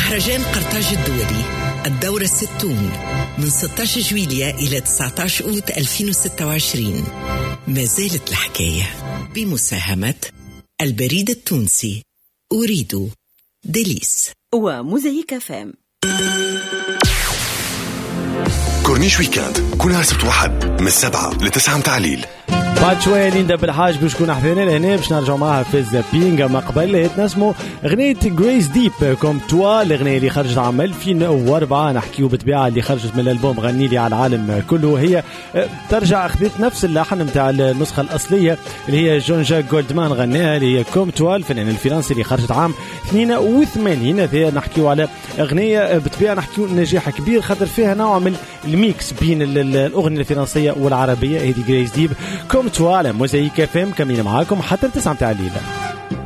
مهرجان قرطاج الدولي الدورة 60 من 16 جويلية إلى 19 أوت 2026. ما زالت الحكاية بمساهمة البريد التونسي أريد ديليس وموزايك فام. كورنيش ويكاند كل نهار سبت واحد من 7 ل 9 متاع الليل. بعد شوية ليندا بالحاج باش نكون حذينا لهنا باش نرجعوا معها في الزابينغ. ما قبل نسمو أغنية جريس ديب كوم توا، الأغنية اللي خرجت عام 2004. نحكيو بالطبيعة اللي خرجت من الألبوم غني لي على العالم كله. هي ترجع أخذت نفس اللحن متاع النسخة الأصلية اللي هي جون جاك جولدمان غناها، اللي هي كوم توا الفنان الفرنسي اللي خرجت عام 82. هذه نحكيو على أغنية بالطبيعة نحكيو نجاح كبير خاطر فيها نوع من الميكس بين الأغنية الفرنسية والعربية. هذه جريس ديب كوم توا على موزايك فام. كمين معاكم حتى 9 متاع الليل.